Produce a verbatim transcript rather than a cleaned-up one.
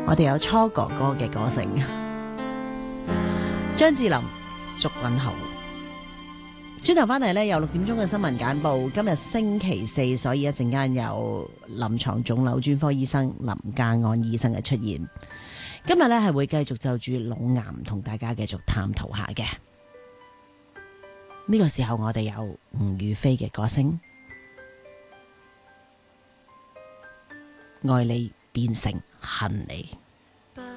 我哋有初哥哥嘅歌聲，張智霖、祝君豪。轉頭翻嚟呢，有六點鐘嘅新聞簡報。今日星期四，所以一陣間有臨床腫瘤專科醫生林家安醫生嘅出現。今日呢係會繼續就住腦癌同大家繼續探討下嘅。呢個時候我哋有吳雨霏嘅歌聲，愛你變成恨你。